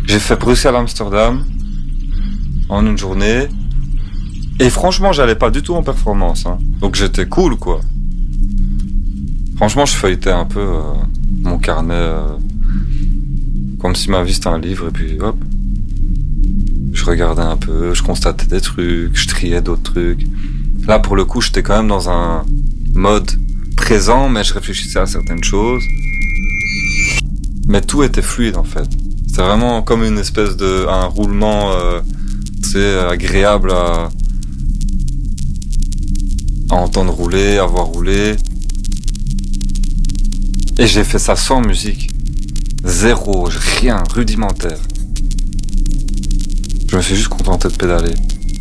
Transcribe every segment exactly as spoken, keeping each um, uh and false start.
J'ai fait Bruxelles-Amsterdam en une journée. Et franchement, j'allais pas du tout en performance. Hein. Donc j'étais cool, quoi. Franchement, je feuilletais un peu euh, mon carnet euh, comme si ma vie c'était un livre. Et puis hop, je regardais un peu, je constatais des trucs, je triais d'autres trucs. Là, pour le coup, j'étais quand même dans un mode présent, mais je réfléchissais à certaines choses. Mais tout était fluide, en fait. C'était vraiment comme une espèce de... un roulement, euh, tu sais, agréable à... à entendre rouler, à voir rouler. Et j'ai fait ça sans musique. Zéro, rien, rudimentaire. Je me suis juste contenté de pédaler.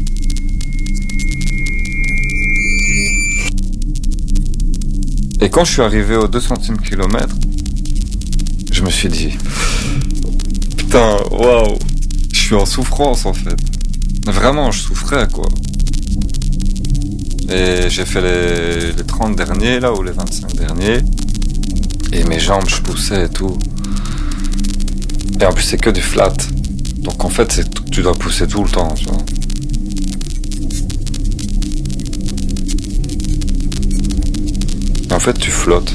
Et quand je suis arrivé aux deux centimes kilomètre, je me suis dit... Putain, waouh, je suis en souffrance en fait. Vraiment, je souffrais quoi. Et j'ai fait les, les trente derniers là, ou les vingt-cinq derniers. Et mes jambes, je poussais et tout. Et en plus, c'est que du flat. Donc en fait, c'est, tu dois pousser tout le temps, tu vois. Et en fait, tu flottes.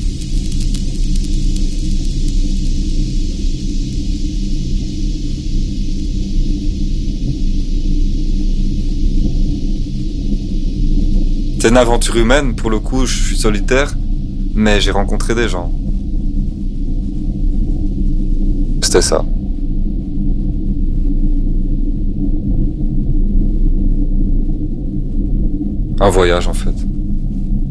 C'est une aventure humaine, pour le coup, je suis solitaire, mais j'ai rencontré des gens. C'était ça. Un voyage, en fait.